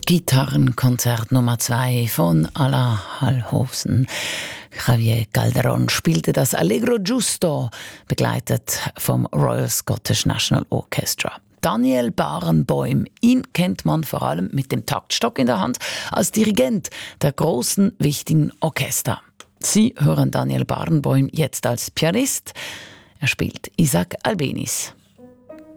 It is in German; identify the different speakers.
Speaker 1: Gitarrenkonzert Nummer 2 von Alla Hallhausen. Javier Calderón spielte das Allegro Giusto, begleitet vom Royal Scottish National Orchestra. Daniel Barenboim, ihn kennt man vor allem mit dem Taktstock in der Hand als Dirigent der großen, wichtigen Orchester. Sie hören Daniel Barenboim jetzt als Pianist. Er spielt Isaac Albéniz.